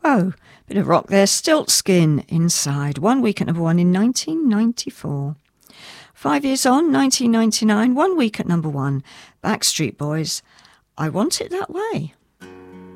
Oh, bit of rock there. Stiltskin, Inside. 1 week at number 1 in 1994. 5 years on, 1999, 1 week at number 1. Backstreet Boys, I Want It That Way.